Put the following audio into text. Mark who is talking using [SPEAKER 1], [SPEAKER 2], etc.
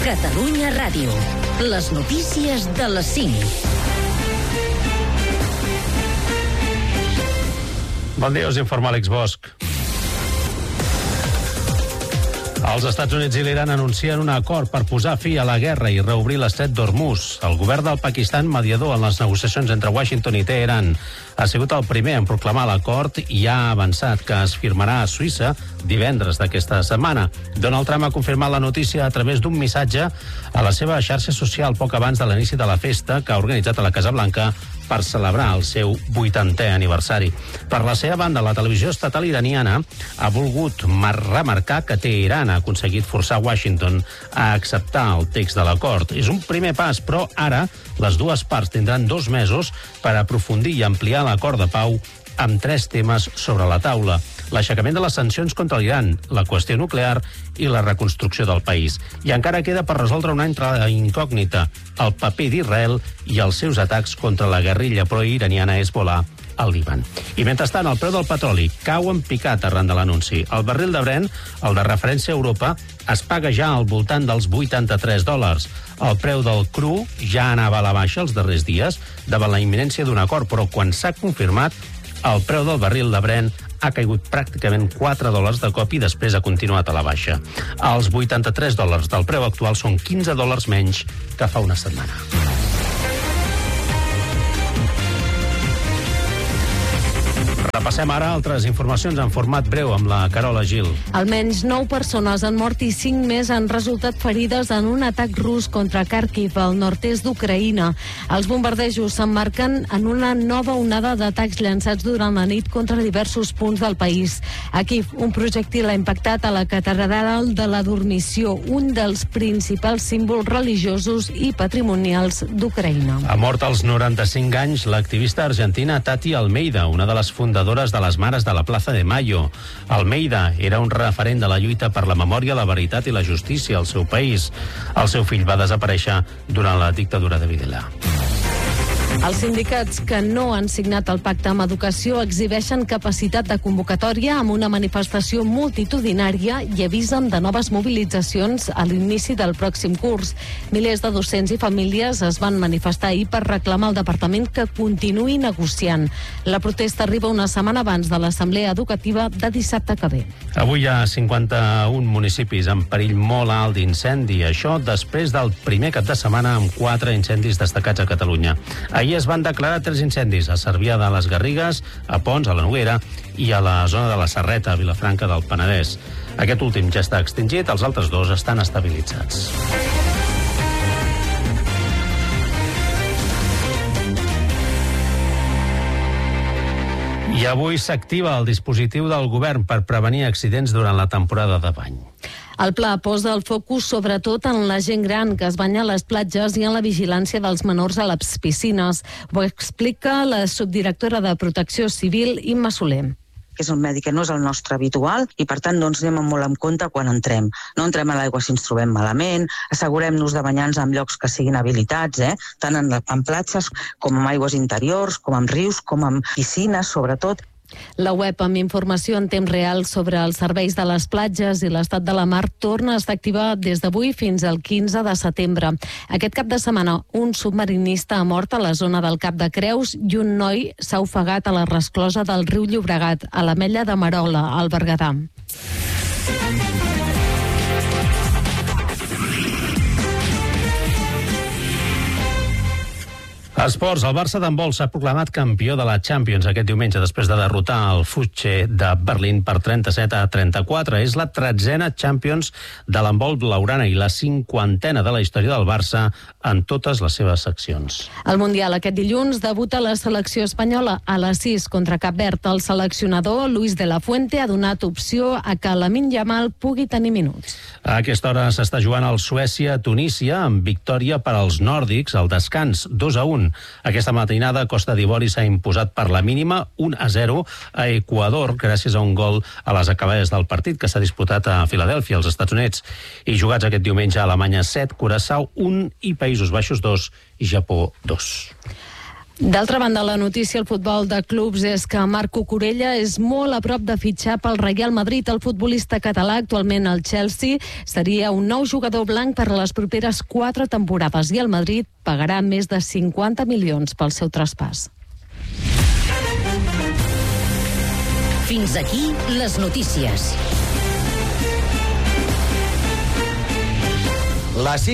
[SPEAKER 1] Catalunya Ràdio. Les notícies de les 5.
[SPEAKER 2] Bon dia, us informa Àlex Bosch. Els Estats Units i l'Iran anuncien un acord per posar fi a la guerra i reobrir l'estret d'Hormuz. El govern del Pakistan, mediador en les negociacions entre Washington i Teheran, ha sigut el primer en proclamar l'acord i ha avançat que es firmarà a Suïssa divendres d'aquesta setmana. Donald Trump ha confirmat la notícia a través d'un missatge a la seva xarxa social poc abans de l'inici de la festa que ha organitzat a la Casa Blanca per celebrar el seu 80è aniversari. Per la seva banda, la televisió estatal iraniana ha volgut remarcar que Teheran ha aconseguit forçar Washington a acceptar el text de l'acord. És un primer pas, però ara les dues parts tindran 2 mesos per aprofundir i ampliar l'acord de pau amb 3 temes sobre la taula: l'aixecament de les sancions contra l'Iran, la qüestió nuclear i la reconstrucció del país. I encara queda per resoldre una altra incògnita: el paper d'Israel i els seus atacs contra la guerrilla pro-iraniana Hezbollah al Líban. I mentrestant, el preu del petroli cau en picat arran de l'anunci. El barril de Brent, el de referència a Europa, es paga ja al voltant dels $83. El preu del cru ja anava a la baixa els darrers dies davant la imminència d'un acord, però quan s'ha confirmat, el preu del barril de Brent ha caigut pràcticament $4 de cop i després ha continuat a la baixa. Els $83 del preu actual són $15 menys que fa una setmana. Repassem ara altres informacions en format breu amb la Carola Gil.
[SPEAKER 3] Almenys 9 persones han mort i 5 més han resultat ferides en un atac rus contra Kharkiv, al nord-est d'Ucraïna. Els bombardejos s'emmarquen en una nova onada d'atacs llançats durant la nit contra diversos punts del país. A Kíev, un projectil ha impactat a la catedral de la Dormició, un dels principals símbols religiosos i patrimonials d'Ucraïna.
[SPEAKER 2] Ha mort als 95 anys l'activista argentina Tati Almeida, una de les fundadores de les Mares de la Plaza de Mayo. Almeida era un referent de la lluita per la memòria, la veritat i la justícia al seu país. El seu fill va desaparèixer durant la dictadura de Videla.
[SPEAKER 3] Els sindicats que no han signat el pacte amb educació exhibeixen capacitat de convocatòria amb una manifestació multitudinària i avisen de noves mobilitzacions a l'inici del pròxim curs. Milers de docents i famílies es van manifestar ahir per reclamar al departament que continuï negociant. La protesta arriba una setmana abans de l'assemblea educativa de dissabte que ve.
[SPEAKER 2] Avui hi ha 51 municipis en perill molt alt d'incendi. Això després del primer cap de setmana amb 4 incendis destacats a Catalunya. Ahir es van declarar 3 incendis a Cervià de les Garrigues, a Pons, a la Noguera i a la zona de la Serreta, a Vilafranca del Penedès. Aquest últim ja està extingit, els altres 2 estan estabilitzats. I avui s'activa el dispositiu del govern per prevenir accidents durant la temporada de bany.
[SPEAKER 3] El pla posa el focus sobretot en la gent gran que es banya a les platges i en la vigilància dels menors a les piscines. Ho explica la subdirectora de Protecció Civil, Imma Soler.
[SPEAKER 4] Que és un medi que no és el nostre habitual i, per tant, anem molt en compte quan entrem. No entrem a l'aigua si ens trobem malament, assegurem-nos de banyar-nos en llocs que siguin habilitats, tant en platges com en aigües interiors, com en rius, com en piscines, sobretot.
[SPEAKER 3] La web amb informació en temps real sobre els serveis de les platges i l'estat de la mar torna a estar activa des d'avui fins al 15 de setembre. Aquest cap de setmana, un submarinista ha mort a la zona del Cap de Creus i un noi s'ha ofegat a la resclosa del riu Llobregat, a l'Ametlla de Merola, al Berguedà.
[SPEAKER 2] Esports, el Barça d'handbol s'ha proclamat campió de la Champions aquest diumenge després de derrotar el Futge de Berlín per 37-34. És la 13a Champions de l'handbol blaugrana i la 50a de la història del Barça en totes les seves seccions.
[SPEAKER 3] Al Mundial aquest dilluns debuta la selecció espanyola a les 6 contra Cap Verd. El seleccionador Luis de la Fuente ha donat opció a que Lamine Yamal pugui tenir minuts.
[SPEAKER 2] A aquesta hora s'està jugant el Suècia-Tunísia amb victòria per als nòrdics al descans 2-1. Aquesta matinada Costa d'Ivori s'ha imposat per la mínima 1-0 a Equador gràcies a un gol a les acabades del partit que s'ha disputat a Filadèlfia, als Estats Units, i jugats aquest diumenge a Alemanya 7, Curaçao 1 i Països Baixos 2 i Japó 2.
[SPEAKER 3] D'altra banda, la notícia al futbol de clubs és que Marc Cucurella és molt a prop de fitxar pel Real Madrid. El futbolista català, actualment al Chelsea, seria un nou jugador blanc per a les properes 4 temporades i el Madrid pagarà més de 50 milions pel seu traspàs.
[SPEAKER 1] Fins aquí les notícies.